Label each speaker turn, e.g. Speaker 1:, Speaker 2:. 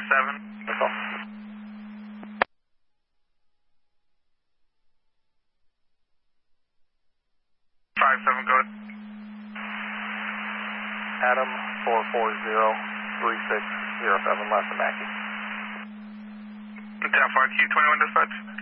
Speaker 1: That's all.
Speaker 2: 57, go ahead.
Speaker 1: Adam 440-3607, last to Mackie.
Speaker 2: 10-5Q, 21 dispatch.